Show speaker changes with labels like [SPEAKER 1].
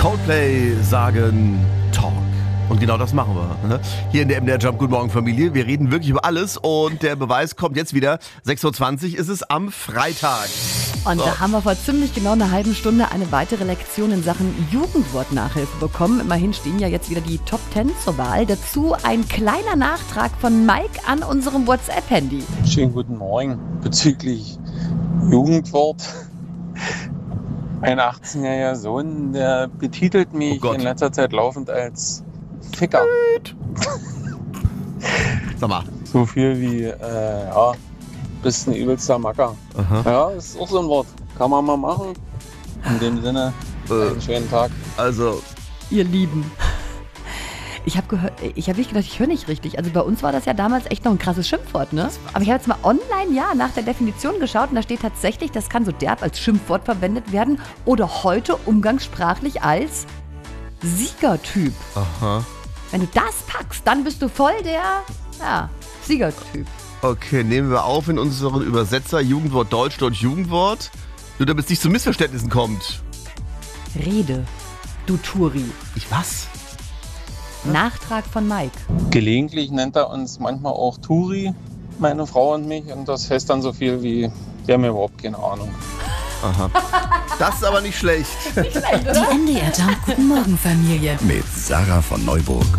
[SPEAKER 1] Coldplay sagen Talk. Und genau das machen wir. Ne? Hier in der MDR Jump. Guten Morgen, Familie. Wir reden wirklich über alles und der Beweis kommt jetzt wieder. 6.20 Uhr ist es am Freitag.
[SPEAKER 2] Und da haben wir vor ziemlich genau einer halben Stunde eine weitere Lektion in Sachen Jugendwortnachhilfe bekommen. Immerhin stehen ja jetzt wieder die Top 10 zur Wahl. Dazu ein kleiner Nachtrag von Mike an unserem WhatsApp-Handy.
[SPEAKER 3] Schönen guten Morgen. Bezüglich Jugendwort. Mein 18-jähriger Sohn, der betitelt mich in letzter Zeit laufend als Ficker.
[SPEAKER 1] Sag mal.
[SPEAKER 3] So viel wie, bist ein übelster Macker.
[SPEAKER 1] Aha.
[SPEAKER 3] Ja, ist auch so ein Wort. Kann man mal machen. In dem Sinne, einen schönen Tag.
[SPEAKER 1] Also,
[SPEAKER 2] Ihr Lieben. Ich habe wirklich gedacht, ich höre nicht richtig. Also bei uns war das ja damals echt noch ein krasses Schimpfwort, ne? Aber ich habe jetzt mal online nach der Definition geschaut und da steht tatsächlich, das kann so derb als Schimpfwort verwendet werden oder heute umgangssprachlich als Siegertyp.
[SPEAKER 1] aha.
[SPEAKER 2] Wenn du das packst, dann bist du voll der, Siegertyp.
[SPEAKER 1] Okay, nehmen wir auf in unseren Übersetzer Jugendwort Deutsch, Jugendwort. Nur damit es nicht zu Missverständnissen kommt.
[SPEAKER 2] Rede, du Turi.
[SPEAKER 1] Ich was?
[SPEAKER 2] Nachtrag von Mike.
[SPEAKER 3] Gelegentlich nennt er uns manchmal auch Turi, meine Frau und mich. Und das heißt dann so viel wie, wir haben überhaupt keine Ahnung.
[SPEAKER 1] Aha. Das ist aber nicht schlecht.
[SPEAKER 2] Nicht schlecht, oder?
[SPEAKER 4] Die MDR Jump. Guten Morgen, Familie.
[SPEAKER 5] Mit Sarah von Neuburg.